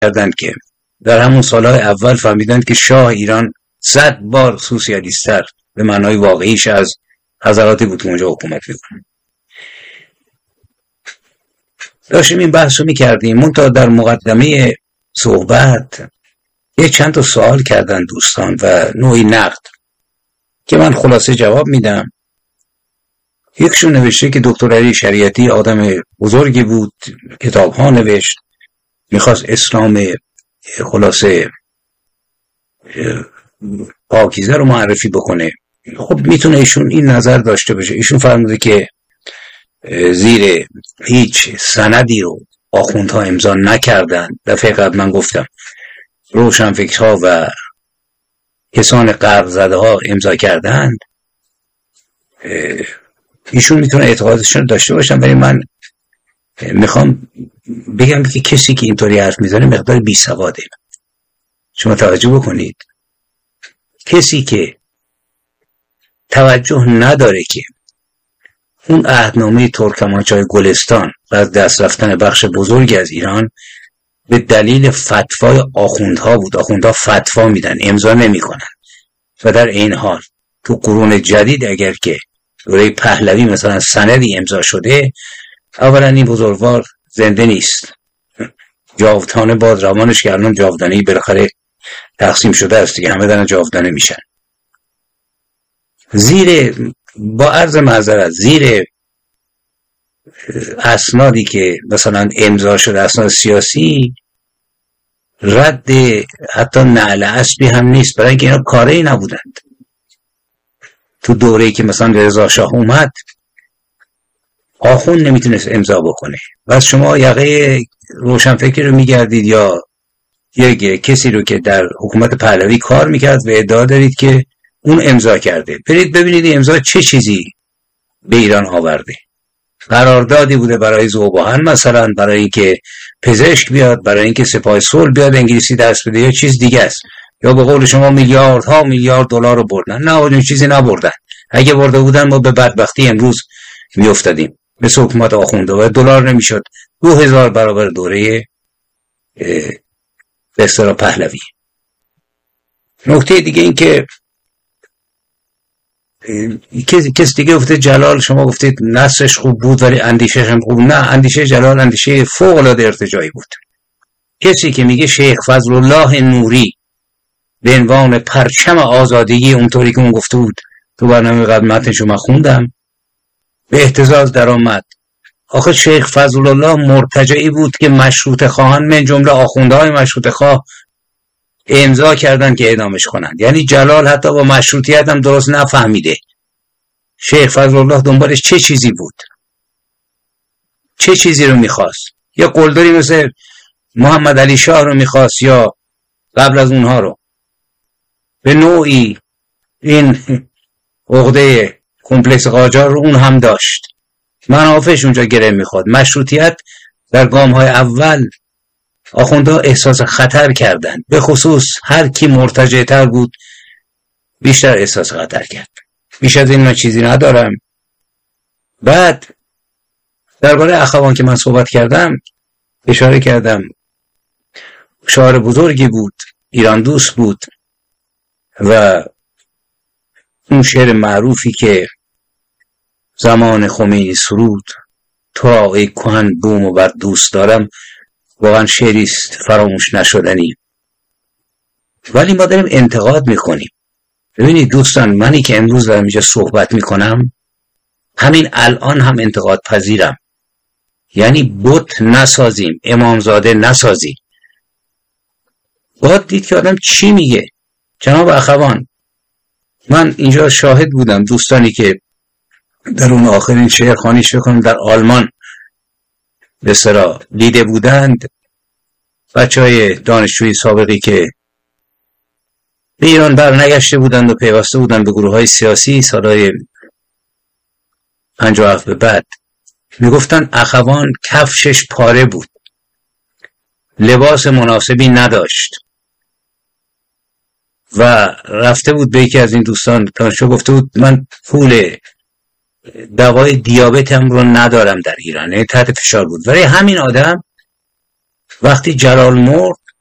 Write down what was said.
کردند که در همون سالهای اول فهمیدند که شاه ایران 100 بار سوسیالیست‌تر به معنای واقعیش از حضراتی بود که اونجا حکومت میکنن. داشتیم این بحث رو میکردیم، منتها در مقدمه صحبت یه چند تا سوال کردن دوستان و نوعی نقد که من خلاصه جواب میدم. یکشون نوشته که دکتر علی شریعتی آدم بزرگی بود، کتاب ها نوشت، میخواست اسلام خلاصه پاکیزه رو معرفی بکنه. خب میتونه ایشون این نظر داشته باشه. ایشون فرموده که زیر هیچ سندی رو آخوندها امضا نکردن. دفعه قبل من گفتم روشنفکرها و کسان غرب زده ها امضا کردند. ایشون میتونه اعتقادشون داشته باشن، ولی من میخوام بگم که کسی که اینطوری حرف میزنه مقدار بیسواده. شما توجه بکنید، کسی که توجه نداره که اون عهدنامه ترکمانچای گلستان و از دست رفتن بخش بزرگی از ایران به دلیل فتوای آخوندها بود. آخوندها فتوا میدن، امضا نمیکنن. و در این حال تو قرون جدید اگر که دوره پهلوی مثلا سندی امضا شده، اولا این بزرگوار زنده نیست، جاودانه باد روانش که الان جاودانه‌ای بالاخره تقسیم شده است دیگه، همه دارن جاودانه میشن. زیر با عرض معذرت زیر اسنادی که مثلا امضا شده، اسناد سیاسی، رد حتی نعل اسبی هم نیست، برای اینکه اینا کاری نبودند. تو دوره‌ای که مثلا رضا شاه اومد آخوند نمیتونست امضا بکنه. بس شما یقه روشنفکر رو میگردید یا یک کسی رو که در حکومت پهلوی کار میکرد و ادعا دارید که اون امضا کرده، برید ببینید این امضا چه چیزی به ایران آورده. قراردادی بوده برای ذوباهن مثلا، برای اینکه پزشک بیاد، برای اینکه سپاه صلح بیاد انگلیسی درس بده، یا چیز دیگه است. یا به قول شما میلیاردها میلیارد دلار رو بردن. نه، اون چیزی نبردن. اگه برده بودن ما به بدبختی امروز میافتادیم مثل حکومت آخونده و دلار نمیشد 2000 برابر دوره به اصطلاح پهلوی. نکته دیگه این که کس دیگه گفته جلال، شما گفتید نصرش خوب بود ولی اندیشش هم خوب. نه، اندیشه جلال اندیشه فوق العاده ارتجاعی بود. کسی که میگه شیخ فضل الله نوری به عنوان پرچم آزادگی، اونطوری که اون گفته بود تو برنامه قبل متنشو من خوندم، به اهتزاز در آمد. آخه شیخ فضل الله مرتجعی بود که مشروطه خواهان من جمله آخوندهای مشروطه خواه امضا کردن که اعدامش کنند. یعنی جلال حتی با مشروطیت هم درست نفهمیده شیخ فضل الله دنبالش چه چیزی بود، چه چیزی رو میخواست. یا قلدری مثل محمد علی شاه رو میخواست یا قبل از اونها رو. به نوعی این عقده کمپلکس قاجار رو اون هم داشت، منافعش اونجا گره میخواد. مشروطیت در گام‌های اول آخوندها احساس خطر کردند، به خصوص هر کی مرتجع تر بود بیشتر احساس خطر کرد. بیش از این من چیزی ندارم. بعد درباره اخوان که من صحبت کردم اشاره کردم، شاعر بزرگی بود، ایران دوست بود و اون شعر معروفی که زمان خمینی سرود تو را ای کهن بوم و بر دوست دارم، واقعا شعری است فراموش نشدنی. ولی ما داریم انتقاد میکنیم. ببینید دوستان، منی که امروز دارم اینجا صحبت میکنم همین الان هم انتقاد پذیرم. یعنی بت نسازیم، امامزاده نسازیم. باید دید که آدم چی میگه. جناب اخوان، من اینجا شاهد بودم، دوستانی که در اون آخرین شعرخوانیش بکنم در آلمان به اصطلاح دیده بودند، بچهای دانشجوی سابقی که به ایران برنگشته بودند و پیوسته بودند به گروه‌های سیاسی سالهای 57 به بعد، میگفتن اخوان کفشش پاره بود، لباس مناسبی نداشت و رفته بود به یکی از این دوستان دانشجو گفته بود من پول دوای دیابتم رو ندارم در ایران، تحت فشار بود. ولی همین آدم وقتی جلال مرد